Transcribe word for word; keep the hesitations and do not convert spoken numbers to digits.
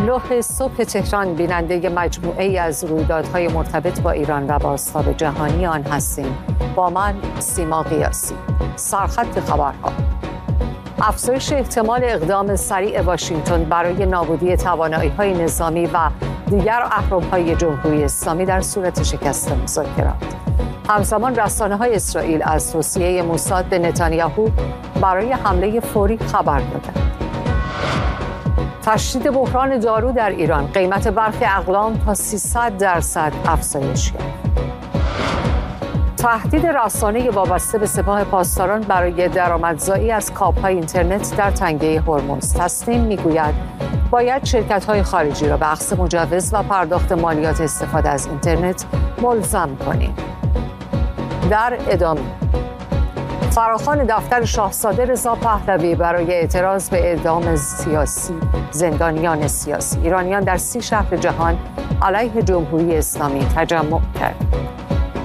نه صبح تهران بیننده مجموعه ای از رویدادهای مرتبط با ایران و بازتاب جهانی آن هستیم. با من سیما قیاسی. سرخط خبرها: افزایش احتمال اقدام سریع واشنگتن برای نابودی توانایی‌های نظامی و دیگر اهرم‌های جمهوری اسلامی در صورت شکست مذاکرات. همزمان رسانه‌های اسرائیل از توصیه موساد به نتانیاهو برای حمله فوری خبر دادند. تشدید بحران دارو در ایران، قیمت برخی اقلام تا سیصد درصد افزایش یافت. تهدید رسانه‌ای وابسته به سپاه پاسداران برای درآمدزایی از کابل‌های اینترنت در تنگه هرمز. تصمیم می‌گوید باید شرکت‌های خارجی را به اخذ مجوز و پرداخت مالیات استفاده از اینترنت ملزم کنیم. در ادامه فراخوان دفتر شاهزاده رضا پهلوی برای اعتراض به اعدام سیاسی زندانیان سیاسی. ایرانیان در سی شهر جهان علیه جمهوری اسلامی تجمع کرد.